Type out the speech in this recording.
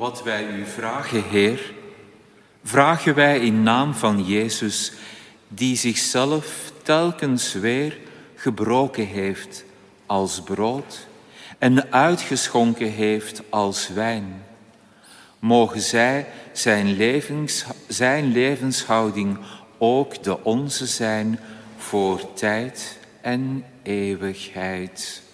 wat wij u vragen, Heer, vragen wij in naam van Jezus, die zichzelf telkens weer gebroken heeft als brood en uitgeschonken heeft als wijn. Mogen zij zijn levenshouding ook de onze zijn voor tijd en eeuwigheid.